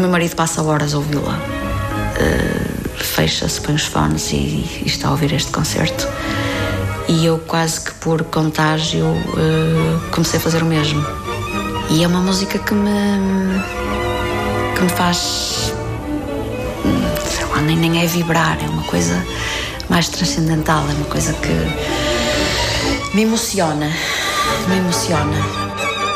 meu marido passa horas a ouvi-la. Fecha-se, põe os fones e está a ouvir este concerto. E eu quase que por contágio comecei a fazer o mesmo. E é uma música que me faz, sei lá, nem é vibrar, é uma coisa mais transcendental, é uma coisa que me emociona.